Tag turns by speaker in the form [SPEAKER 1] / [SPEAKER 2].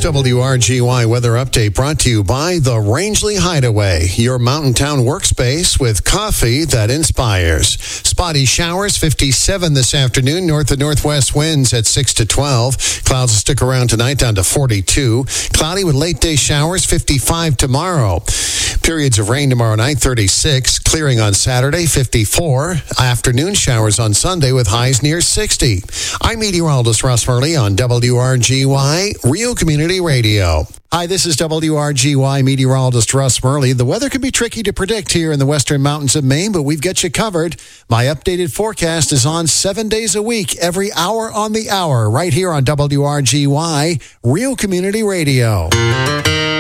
[SPEAKER 1] WRGY weather update brought to you by the Rangeley Hideaway, your mountain town workspace with coffee that inspires. Spotty showers, 57 this afternoon. North and northwest winds at 6 to 12. Clouds will stick around tonight down to 42. Cloudy with late day showers, 55 tomorrow. Periods of rain tomorrow night, 36. Clearing on Saturday, 54. Afternoon showers on Sunday with highs near 60. I'm meteorologist Russ Murley on WRGY, Real Community Radio. Hi, this is WRGY meteorologist Russ Murley. The weather can be tricky to predict here in the western mountains of Maine, but we've got you covered. My updated forecast is on 7 days a week, every hour on the hour, right here on WRGY, Real Community Radio.